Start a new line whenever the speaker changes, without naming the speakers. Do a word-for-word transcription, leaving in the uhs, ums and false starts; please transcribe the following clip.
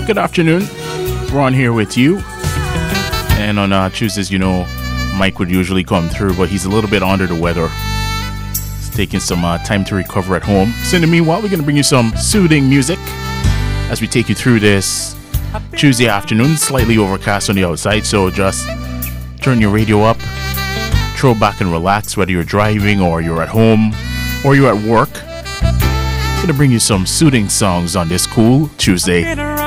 good afternoon. Ron here with you. And on uh, Tuesdays, you know, Mike would usually come through, but he's a little bit under the weather. He's taking some uh, time to recover at home. So in the meanwhile, we're going to bring you some soothing music as we take you through this Tuesday afternoon. Slightly overcast on the outside, so just turn your radio up, throw back and relax, whether you're driving or you're at home or you're at work. I'm going to bring you some soothing songs on this cool Tuesday.